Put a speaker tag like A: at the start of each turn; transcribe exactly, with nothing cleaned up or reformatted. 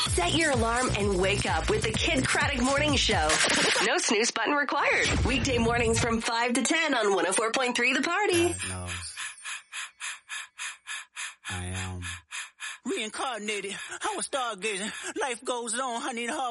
A: Set your alarm and wake up with the Kid Craddock Morning Show. No snooze button required. Weekday mornings from five to ten on one oh four point three The Party.
B: God knows. I am.
C: Reincarnated. I was stargazing. Life goes on. I need a hard